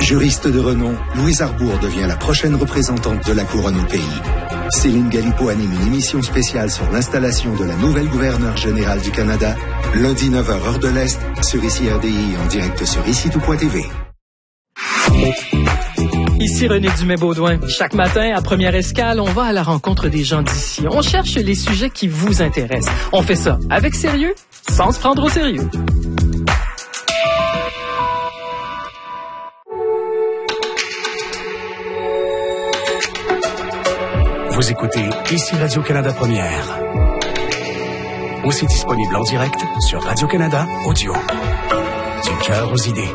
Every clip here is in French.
Juriste de renom, Louise Arbour devient la prochaine représentante de la couronne au pays. Céline Galipo anime une émission spéciale sur l'installation de la nouvelle gouverneure générale du Canada, lundi 9h heure de l'Est, sur ICI RDI en direct sur ICI-tout.tv. Ici René Dumais-Baudouin. Chaque matin, à Première Escale, on va à la rencontre des gens d'ici. On cherche les sujets qui vous intéressent. On fait ça avec sérieux, sans se prendre au sérieux. Vous écoutez ici Radio-Canada Première. Aussi disponible en direct sur Radio-Canada Audio. Du cœur aux idées.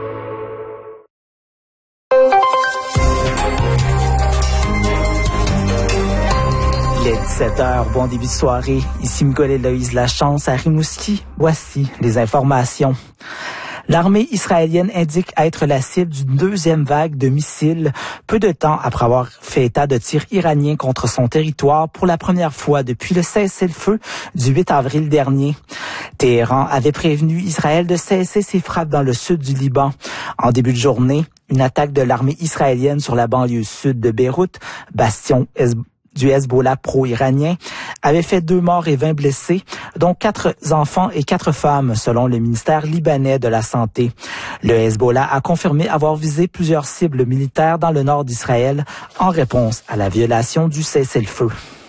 Il est 17h, bon début de soirée. Ici Miguel-Héloïse Lachance à Rimouski. Voici les informations. L'armée israélienne indique être la cible d'une deuxième vague de missiles, peu de temps après avoir fait état de tirs iraniens contre son territoire pour la première fois depuis le cessez-le-feu du 8 avril dernier. Téhéran avait prévenu Israël de cesser ses frappes dans le sud du Liban. En début de journée, une attaque de l'armée israélienne sur la banlieue sud de Beyrouth, bastion du Hezbollah pro-iranien, avait fait 2 morts et 20 blessés, dont 4 enfants et 4 femmes, selon le ministère libanais de la Santé. Le Hezbollah a confirmé avoir visé plusieurs cibles militaires dans le nord d'Israël en réponse à la violation du cessez-le-feu.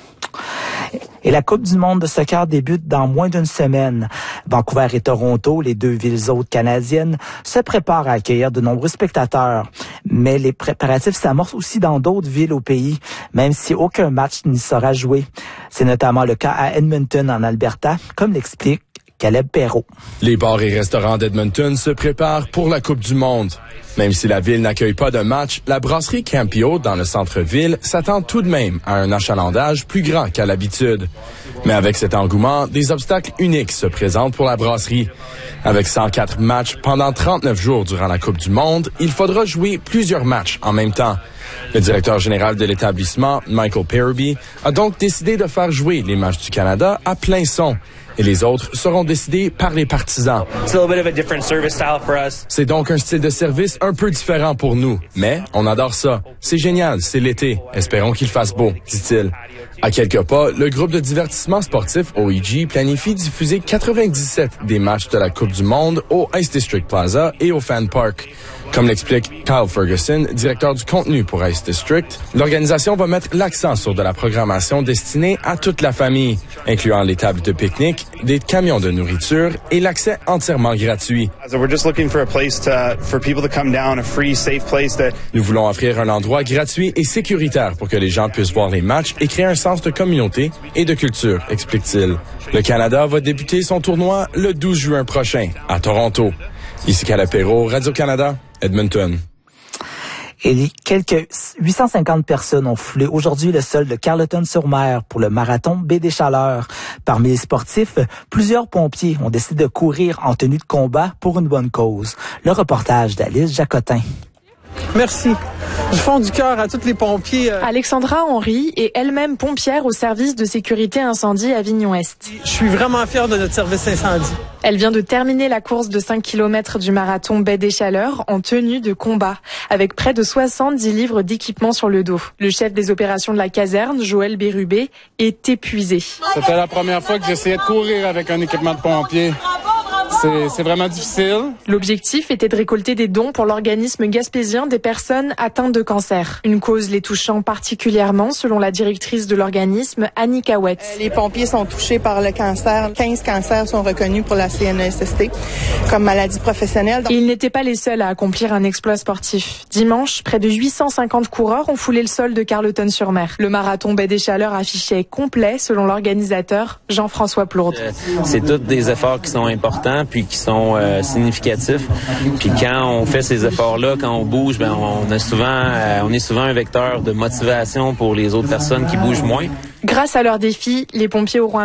Et la Coupe du monde de soccer débute dans moins d'une semaine. Vancouver et Toronto, les 2 villes hôtes canadiennes, se préparent à accueillir de nombreux spectateurs. Mais les préparatifs s'amorcent aussi dans d'autres villes au pays, même si aucun match n'y sera joué. C'est notamment le cas à Edmonton, en Alberta, comme l'explique Caleb Perrault. Les bars et restaurants d'Edmonton se préparent pour la Coupe du monde. Même si la ville n'accueille pas de match, la brasserie Campio, dans le centre-ville, s'attend tout de même à un achalandage plus grand qu'à l'habitude. Mais avec cet engouement, des obstacles uniques se présentent pour la brasserie. Avec 104 matchs pendant 39 jours durant la Coupe du monde, il faudra jouer plusieurs matchs en même temps. Le directeur général de l'établissement, Michael Paraby, a donc décidé de faire jouer les matchs du Canada à plein son. Et les autres seront décidés par les partisans. C'est donc un style de service un peu différent pour nous, mais on adore ça. C'est génial, c'est l'été. Espérons qu'il fasse beau, dit-il. À quelques pas, le groupe de divertissement sportif OEG planifie diffuser 97 des matchs de la Coupe du monde au Ice District Plaza et au Fan Park. Comme l'explique Kyle Ferguson, directeur du contenu pour Ice District, l'organisation va mettre l'accent sur de la programmation destinée à toute la famille, incluant les tables de pique-nique, des camions de nourriture et l'accès entièrement gratuit. Nous voulons offrir un endroit gratuit et sécuritaire pour que les gens puissent voir les matchs et créer un sens de communauté et de culture, explique-t-il. Le Canada va débuter son tournoi le 12 juin prochain, à Toronto. Ici Caleb Perrault, Radio-Canada, Edmonton. Et quelques 850 personnes ont foulé aujourd'hui le sol de Carleton-sur-Mer pour le marathon Baie des Chaleurs. Parmi les sportifs, plusieurs pompiers ont décidé de courir en tenue de combat pour une bonne cause. Le reportage d'Alice Jacotin. Merci. Du fond du cœur à tous les pompiers. Alexandra Henry est elle-même pompière au service de sécurité incendie Avignon-Est. Je suis vraiment fier de notre service incendie. Elle vient de terminer la course de 5 km du marathon Baie des Chaleurs en tenue de combat, avec près de 70 livres d'équipement sur le dos. Le chef des opérations de la caserne, Joël Bérubé, est épuisé. C'était la première fois que j'essayais de courir avec un équipement de pompier. C'est vraiment difficile. L'objectif était de récolter des dons pour l'organisme gaspésien des personnes atteintes de cancer. Une cause les touchant particulièrement, selon la directrice de l'organisme, Annie Cahouette. Les pompiers sont touchés par le cancer. 15 cancers sont reconnus pour la CNESST comme maladie professionnelle. Et ils n'étaient pas les seuls à accomplir un exploit sportif. Dimanche, près de 850 coureurs ont foulé le sol de Carleton-sur-Mer. Le marathon Baie des Chaleurs affichait complet, selon l'organisateur Jean-François Plourde. C'est tous des efforts qui sont importants puis qui sont significatifs. Puis quand on fait ces efforts-là, quand on bouge, on est souvent un vecteur de motivation pour les autres personnes qui bougent moins. Grâce à leurs défis, les pompiers auront